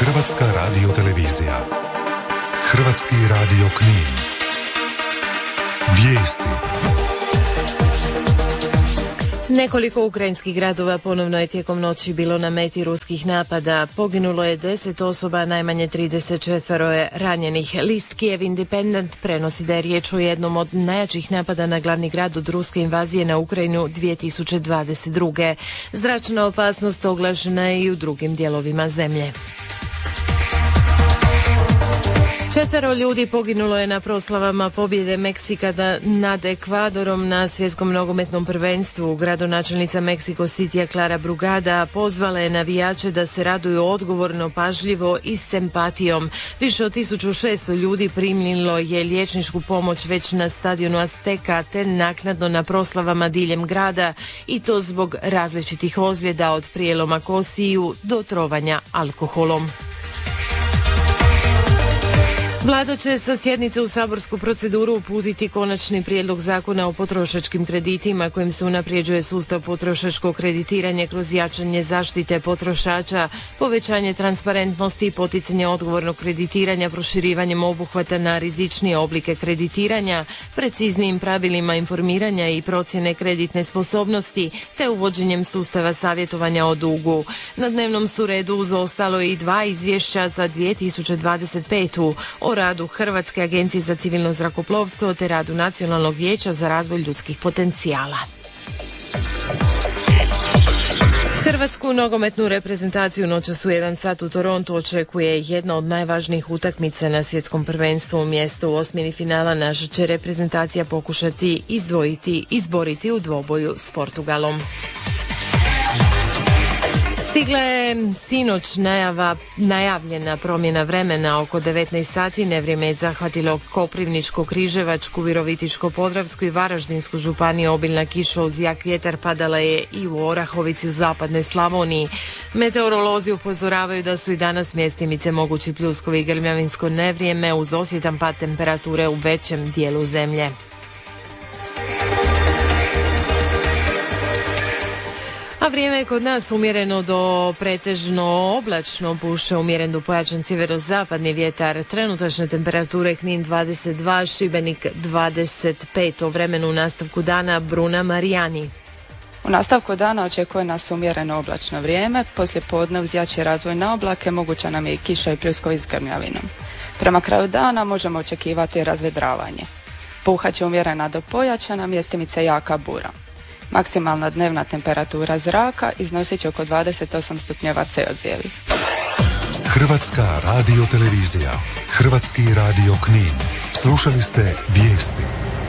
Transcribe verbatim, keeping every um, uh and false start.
Hrvatska radiotelevizija. Hrvatski radio Knin. Vijesti. Nekoliko ukrajinskih gradova ponovno je tijekom noći bilo na meti ruskih napada. Poginulo je deset osoba, najmanje trideset četvero je ranjenih. List Kiev Independent prenosi da je riječ o jednom od najjačih napada na glavni grad od ruske invazije na Ukrajinu dvije tisuće dvadeset druge. Zračna opasnost oglašena je i u drugim dijelovima zemlje. Četvero ljudi poginulo je na proslavama pobjede Meksika nad Ekvadorom na svjetskom nogometnom prvenstvu. Gradonačelnica Meksiko Citya Clara Brugada pozvala je navijače da se raduju odgovorno, pažljivo i s empatijom. Više od tisuću šesto ljudi primilo je liječničku pomoć već na stadionu Azteka te naknadno na proslavama diljem grada, i to zbog različitih ozljeda od prijeloma kostiju do trovanja alkoholom. Vlada će sa sjednice u saborsku proceduru uputiti konačni prijedlog zakona o potrošačkim kreditima kojim se unapređuje sustav potrošačkog kreditiranja kroz jačanje zaštite potrošača, povećanje transparentnosti i poticanje odgovornog kreditiranja proširivanjem obuhvata na rizičnije oblike kreditiranja, preciznijim pravilima informiranja i procjene kreditne sposobnosti te uvođenjem sustava savjetovanja o dugu. Na dnevnom su redu uz ostalo i dva izvješća za dvije tisuće dvadeset petu. o radu Hrvatske agencije za civilno zrakoplovstvo te radu Nacionalnog vijeća za razvoj ljudskih potencijala. Hrvatsku nogometnu reprezentaciju noćas u jedan sat u Torontu očekuje jedna od najvažnijih utakmica na svjetskom prvenstvu. Mjesto u osmini finala naša će reprezentacija pokušati izdvojiti, izboriti u dvoboju s Portugalom. Stigla je sinoć najava, najavljena promjena vremena oko devetnaest sati. Nevrijeme je zahvatilo Koprivničko-Križevačku, Virovitičko-Podravsku i Varaždinsku županiju. Obilna kiša uz jak vjetar padala je i u Orahovici u zapadnoj Slavoniji. Meteorolozi upozoravaju da su i danas mjestimice mogući pljuskovi i grmljavinsko nevrijeme uz osjetan pad temperature u većem dijelu zemlje. A vrijeme je kod nas umjereno do pretežno oblačno, puše umjeren do pojačan sjeverozapadni vjetar. Trenutačne temperature: Knin dvadeset dva, Šibenik dvadeset pet. O vremenu u nastavku dana Bruna Marijani. U nastavku dana očekuje nas umjereno oblačno vrijeme, poslije podne uz jači razvoj na oblake moguća nam je i kiša i pljuskovi s grmljavinom. Prema kraju dana možemo očekivati razvedravanje. Puhat će umjerena do pojačana, mjestimice jaka bura. Maksimalna dnevna temperatura zraka iznosit će oko dvadeset osam stupnjeva Celzijevi. Hrvatska radiotelevizija, Hrvatski radio Knin. Slušali ste vijesti.